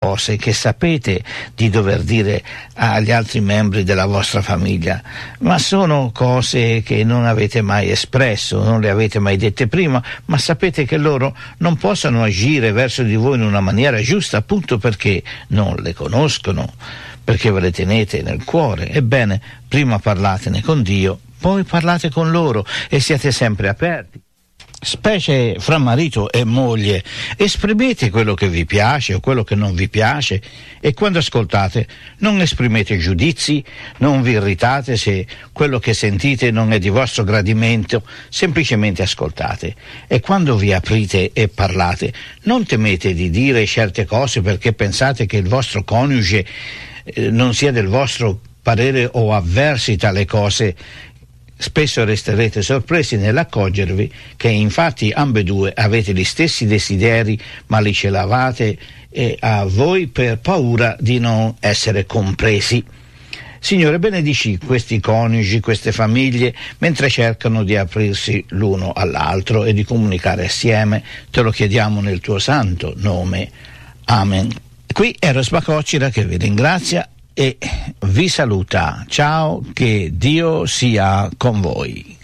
cose che sapete di dover dire agli altri membri della vostra famiglia, ma sono cose che non avete mai espresso, non le avete mai dette prima, ma sapete che loro non possono agire verso di voi in una maniera giusta appunto perché non le conoscono, perché ve le tenete nel cuore. Ebbene, prima parlatene con Dio, poi parlate con loro e siate sempre aperti. Specie fra marito e moglie, esprimete quello che vi piace o quello che non vi piace, e quando ascoltate non esprimete giudizi, non vi irritate se quello che sentite non è di vostro gradimento, semplicemente ascoltate. E quando vi aprite e parlate, non temete di dire certe cose perché pensate che il vostro coniuge non sia del vostro parere o avversi tale cose. Spesso resterete sorpresi nell'accorgervi che infatti ambedue avete gli stessi desideri, ma li celavate a voi per paura di non essere compresi. Signore, benedici questi coniugi, queste famiglie, mentre cercano di aprirsi l'uno all'altro e di comunicare assieme. Te lo chiediamo nel tuo santo nome. Amen. Qui è Eros Bacocira che vi ringrazia e vi saluta. Ciao, che Dio sia con voi.